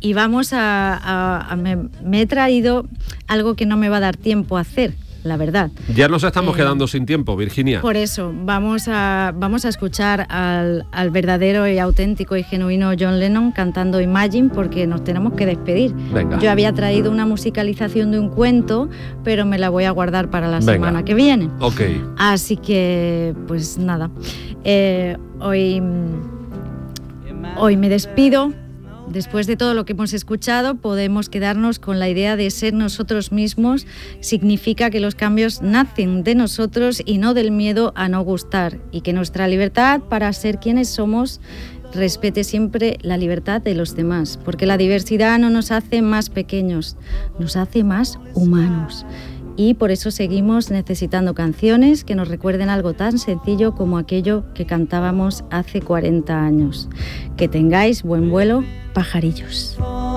y vamos me he traído algo que no me va a dar tiempo a hacer, la verdad. Ya nos estamos quedando sin tiempo, Virginia. Por eso, vamos a escuchar al verdadero y auténtico y genuino John Lennon cantando Imagine, porque nos tenemos que despedir. Venga. Yo había traído una musicalización de un cuento, pero me la voy a guardar para la semana que viene. Ok. Así que, pues nada, hoy me despido. Después de todo lo que hemos escuchado, podemos quedarnos con la idea de ser nosotros mismos. Significa que los cambios nacen de nosotros y no del miedo a no gustar, y que nuestra libertad para ser quienes somos respete siempre la libertad de los demás, porque la diversidad no nos hace más pequeños, nos hace más humanos. Y por eso seguimos necesitando canciones que nos recuerden algo tan sencillo como aquello que cantábamos hace 40 años. Que tengáis buen vuelo, pajarillos.